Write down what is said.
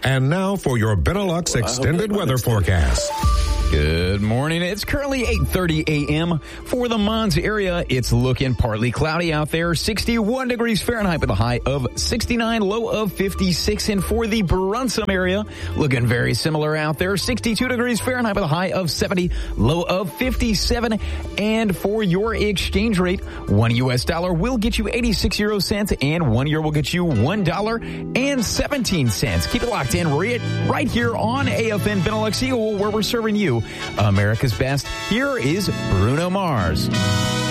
And now for your Benelux extended weather forecast. Good morning. It's currently 8:30 a.m. For the Mons area, it's looking partly cloudy out there. 61 degrees Fahrenheit with a high of 69, low of 56. And for the Brunsum area, looking very similar out there. 62 degrees Fahrenheit with a high of 70, low of 57. And for your exchange rate, 1 U.S. dollar will get you 86 euro cents and 1 euro will get you $1.17. Keep it locked in right here on AFN Benelux Eagle, where we're serving you America's best. Here is Bruno Mars.